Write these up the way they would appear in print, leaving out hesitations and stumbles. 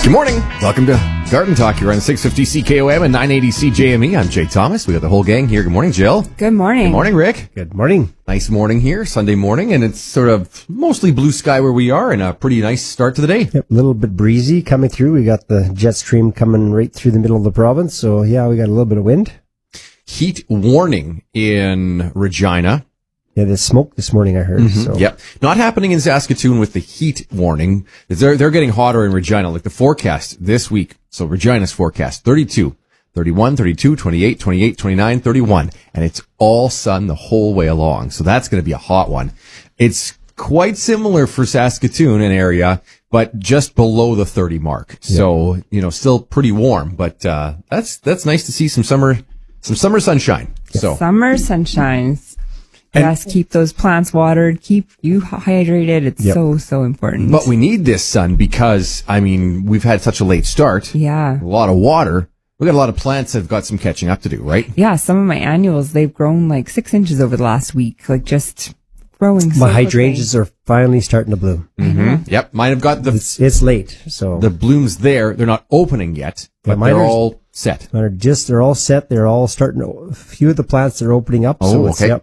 Good morning. Welcome to Garden Talk here on 650 CKOM and 980 CJME. I'm Jay Thomas. We got the whole gang here. Good morning, Jill. Good morning. Good morning, Rick. Good morning. Nice morning here, Sunday morning, and it's sort of mostly blue sky where we are and a pretty nice start to the day. Yep, a little bit breezy coming through. We got the jet stream coming right through the middle of the province. So, yeah, we got a little bit of wind. Heat warning in Regina. Yeah, there's smoke this morning, I heard. So. Yep. Not happening in Saskatoon with the heat warning. They're getting hotter in Regina. Like the forecast this week. So Regina's forecast, 32, 31, 32, 28, 28, 29, 31. And it's all sun the whole way along. So that's going to be a hot one. It's quite similar for Saskatoon, an area, but just below the 30 mark. Yep. So, still pretty warm, but, that's nice to see some summer sunshine. Yep. So summer sunshine. Yes, keep those plants watered, keep you hydrated. It's so important. But we need this sun because, we've had such a late start. Yeah. A lot of water. We got a lot of plants that have got some catching up to do, right? Yeah, some of my annuals, they've grown like 6 inches over the last week, like just growing so My hydrangeas are finally starting to bloom. Mm-hmm. Yep. Mine have got It's late, so. The blooms there. They're not opening yet, but they're all set. They're all set. They're all starting a few of the plants are opening up. Oh, so okay.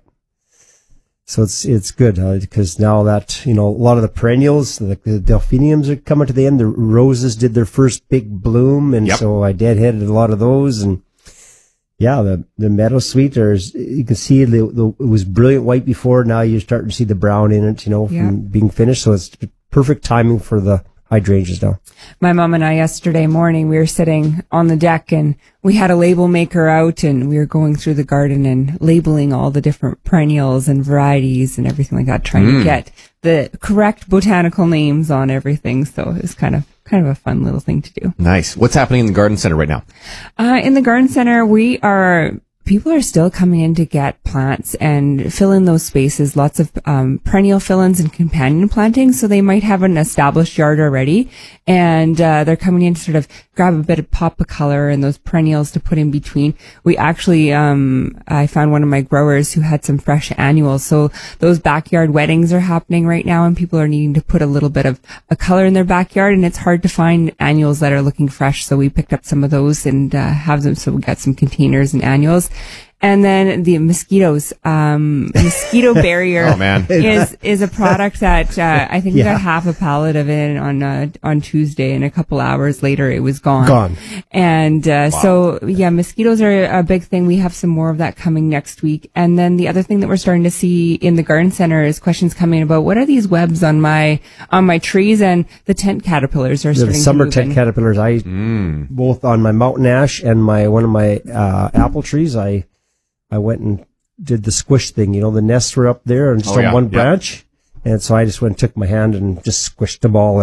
So it's good because now that, a lot of the perennials, the delphiniums are coming to the end. The roses did their first big bloom. And so I deadheaded a lot of those. And yeah, the meadowsweet you can see it was brilliant white before. Now you're starting to see the brown in it, from being finished. So it's perfect timing for the hydrangeas now. My mom and I yesterday morning, we were sitting on the deck and we had a label maker out and we were going through the garden and labeling all the different perennials and varieties and everything like that, trying to get the correct botanical names on everything. So it was kind of a fun little thing to do. Nice. What's happening in the garden center right now? In the garden center, people are still coming in to get plants and fill in those spaces, lots of perennial fill-ins and companion plantings. So they might have an established yard already, and they're coming in to sort of grab a bit of pop of color and those perennials to put in between. We actually, I found one of my growers who had some fresh annuals. So those backyard weddings are happening right now, and people are needing to put a little bit of a color in their backyard, and it's hard to find annuals that are looking fresh. So we picked up some of those and have them. So we got some containers and annuals. And then the mosquitoes, mosquito barrier is a product that, I think we got half a pallet of it on Tuesday, and a couple hours later it was gone. And, so mosquitoes are a big thing. We have some more of that coming next week. And then the other thing that we're starting to see in the garden center is questions coming about what are these webs on my trees, and the tent caterpillars are starting to summer move tent in. caterpillars. Both on my mountain ash and one of my, apple trees, I went and did the squish thing. The nests were up there and just on one branch. And so I just went and took my hand and just squished them all.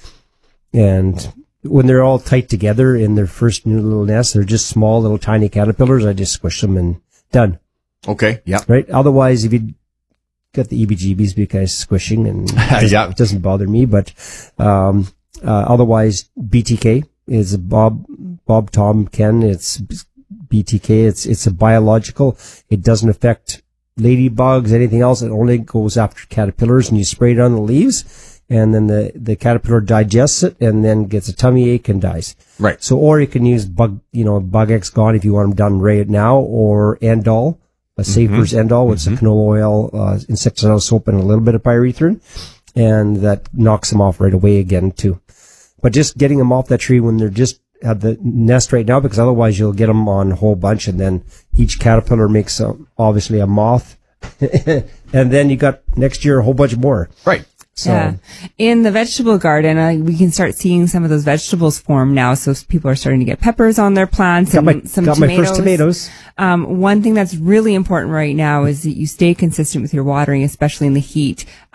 And when they're all tight together in their first new little nest, they're just small little tiny caterpillars. I just squish them and done. Okay. Yeah. Right. Otherwise, if you got the EBGBs because squishing and it doesn't bother me, but, otherwise BTK is Bob, Tom, Ken. It's BTK, it's a biological. It doesn't affect ladybugs, anything else. It only goes after caterpillars, and you spray it on the leaves, and then the caterpillar digests it and then gets a tummy ache and dies. Right. So, or you can use Bug X Gone if you want them done right now, or Endol, a Safer's Endol, with some canola oil, insecticidal soap, and a little bit of pyrethrin, and that knocks them off right away again too. But just getting them off that tree when they're just at the nest right now, because otherwise you'll get them on a whole bunch, and then each caterpillar makes obviously a moth, and then you got next year a whole bunch more. Right. So in the vegetable garden, we can start seeing some of those vegetables form now. So people are starting to get peppers on their plants and some tomatoes. My first tomatoes. One thing that's really important right now is that you stay consistent with your watering, especially in the heat.